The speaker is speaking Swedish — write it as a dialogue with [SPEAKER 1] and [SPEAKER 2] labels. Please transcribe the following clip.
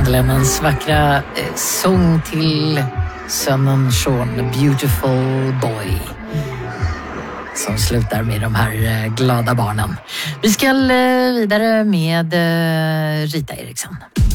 [SPEAKER 1] John Lennons vackra sång till sönnen Sean, Beautiful Boy, som slutar med de här glada barnen. Vi ska vidare med Rita Eriksson.